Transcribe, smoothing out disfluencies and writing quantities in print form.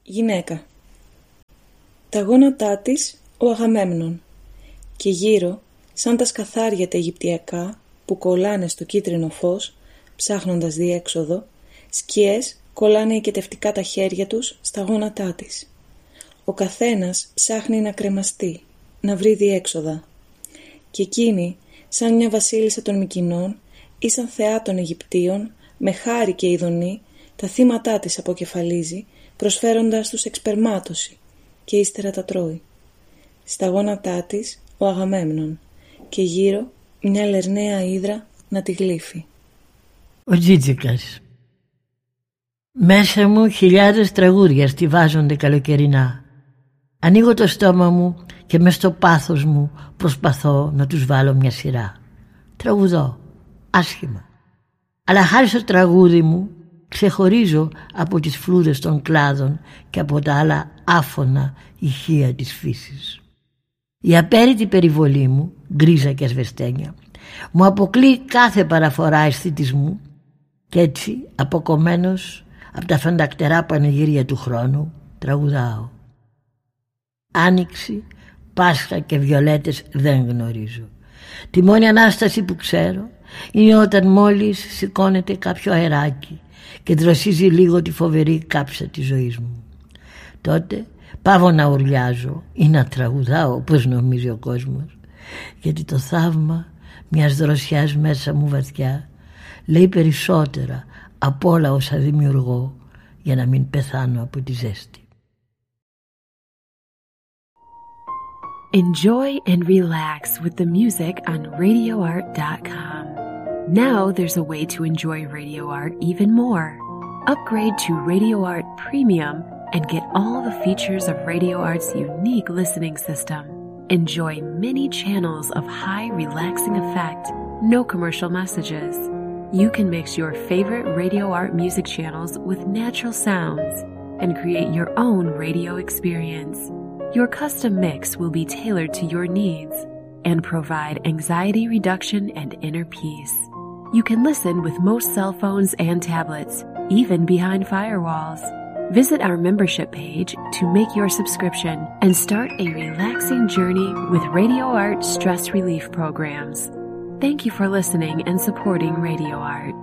Γυναίκα. Τα γόνατά της ο Αγαμέμνων, και γύρω, σαν τα σκαθάρια τα Αιγυπτιακά που κολλάνε στο κίτρινο φως, ψάχνοντας διέξοδο, σκιές κολλάνε οικετευτικά τα χέρια τους στα γόνατά της. Ο καθένας ψάχνει να κρεμαστεί, να βρει διέξοδα. Και εκείνη, σαν μια βασίλισσα των Μικηνών ή σαν θεά των Αιγυπτίων, με χάρη και ειδονή, τα θύματά της αποκεφαλίζει, προσφέροντας τους εξπερμάτωση, και ύστερα τα τρώει. Στα γόνατά της ο Αγαμέμνων, και γύρω μια λερναία ύδρα να τη γλύφει. Ο Τζίτζικας. Μέσα μου χιλιάδες τραγούδια στιβάζονται καλοκαιρινά. Ανοίγω το στόμα μου και μες στο πάθος μου προσπαθώ να τους βάλω μια σειρά. Τραγουδώ, άσχημα. Αλλά χάρη στο τραγούδι μου ξεχωρίζω από τις φλούδες των κλάδων και από τα άλλα άφωνα ηχεία της φύσης. Η απέρριτη περιβολή μου, γκρίζα και ασβεστένια, μου αποκλεί κάθε παραφορά αισθητισμού και έτσι, αποκομμένος από τα φαντακτερά πανηγύρια του χρόνου, τραγουδάω. Άνοιξη, Πάσχα και βιολέτες δεν γνωρίζω. Τη μόνη Ανάσταση που ξέρω είναι όταν μόλις σηκώνεται κάποιο αεράκι και δροσίζει λίγο τη φοβερή κάψα της ζωής μου. Τότε πάω να ουρλιάζω ή να τραγουδάω όπως νομίζει ο κόσμος, γιατί το θαύμα μιας δροσιάς μέσα μου βαθιά λέει περισσότερα από όλα όσα δημιουργώ για να μην πεθάνω από τη ζέστη. Enjoy and relax with the music on RadioArt.com. Now there's a way to enjoy Radio Art even more. Upgrade to Radio Art Premium and get all the features of Radio Art's unique listening system. Enjoy many channels of high relaxing effect, no commercial messages. You can mix your favorite Radio Art music channels with natural sounds and create your own radio experience. Your custom mix will be tailored to your needs and provide anxiety reduction and inner peace. You can listen with most cell phones and tablets, even behind firewalls. Visit our membership page to make your subscription and start a relaxing journey with Radio Art stress relief programs. Thank you for listening and supporting Radio Art.